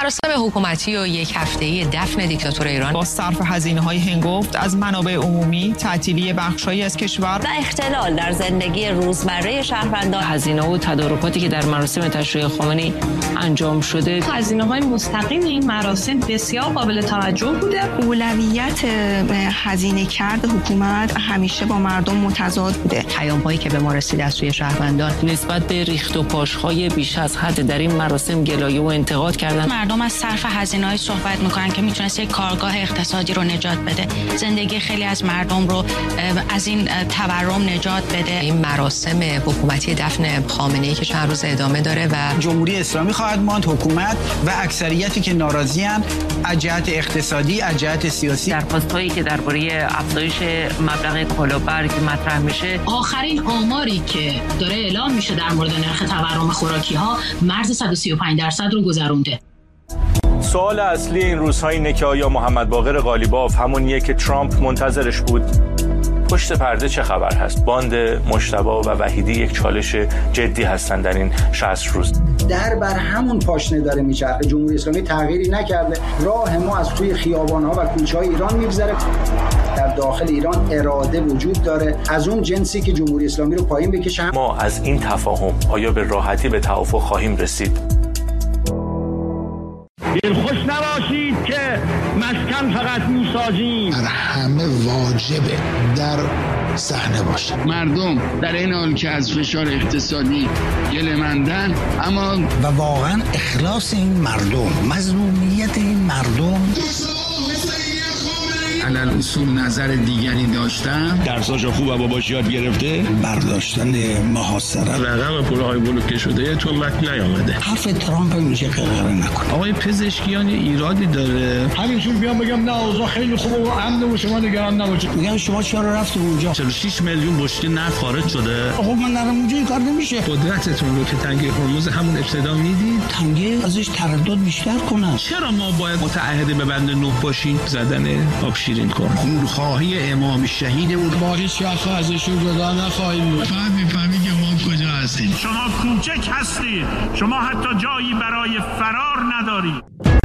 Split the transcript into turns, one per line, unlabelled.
مراسم حکومتی و یک هفته‌ای دفن دیکتاتور ایران
با صرف هزینه‌های هنگفت از منابع عمومی، تعطیلی بخش‌هایی از کشور
و اختلال در زندگی روزمره شهروندان،
هزینه و تدارکاتی که در مراسم تشییع خامنه‌ای انجام شده،
هزینه‌های مستقیم این مراسم بسیار قابل توجه بوده.
اولویت هزینه کرد حکومت همیشه با مردم متضاد بوده.
پیام‌هایی که به ما رسید از سوی شهروندان نسبت به ریخت و پاش‌های بیش از حد در این مراسم گلایه و انتقاد کردند.
مردم از صرف هزینه‌های صحبت می‌کنن که میتونست یک کارگاه اقتصادی رو نجات بده، زندگی خیلی از مردم رو از این تورم نجات بده.
این مراسم حکومتی دفن خامنه‌ای که چند روز ادامه داره و
جمهوری اسلامی خواهد ماند، حکومت و اکثریتی که ناراضی‌اند از جهت اقتصادی، از جهت سیاسی.
درخواست‌هایی که درباره افزایش مبلغ کلاهبرگ مطرح میشه،
آخرین آماری که داره اعلام میشه در مورد نرخ تورم خوراکی‌ها مرز 135% رو گذرونده.
سوال اصلی این روزها اینه که آیا محمد باقر قالیباف همونیه که ترامپ منتظرش بود؟ پشت پرده چه خبر هست؟ باند مجتبی و وحیدی یک چالش جدی هستن در این 60 روز.
در بر همون پاشنه داره میچرخه. جمهوری اسلامی تغییری نکرده. راه ما از توی خیابان‌ها و کوچه‌های ایران میگذره. در داخل ایران اراده وجود داره از اون جنسی که جمهوری اسلامی رو پایین بکشه.
ما از این تفاهم آیا به راحتی به توافق خواهیم رسید؟
خوش نباشید که مسکن فقط میسازیم.
همه واجبه در صحنه باشه.
مردم در این حال که از فشار اقتصادی گله‌مندن، اما
و واقعا اخلاص این مردم، مظلومیت این مردم.
علل اصول نظر دیگری داشتم.
درساشو خوب و باباش یاد گرفته.
برداشتن محاصره.
رقم پولهای بلوکه شده تو متن نیامده.
حرف ترامپ میشه قرار نکنه.
آقای پزشکیان ایرادی داره.
همینجور بیام بگم نه اوضاع خیلی خوبه و امن و شما نگران نباشید.
میگم شما چرا رفتید اونجا؟
46 میلیون بشکه نفت خارج شده.
خب من نرم اونجا این کار نمیشه.
قدرتتون رو که تنگه هرمز همون ابتدا میدید.
تنگه ازش تردد بیشتر کنن.
چرا ما باید متعهد به بند 9 باشیم؟ زدن آب شیرین کن.
خونخواهی امام شهیدمون
با هیچ وقت ازشون جدا نخواهیم بود.
فقط میفهمید که ما کجا هستیم.
شما کوچک هستید. شما حتی جایی برای فرار ندارید.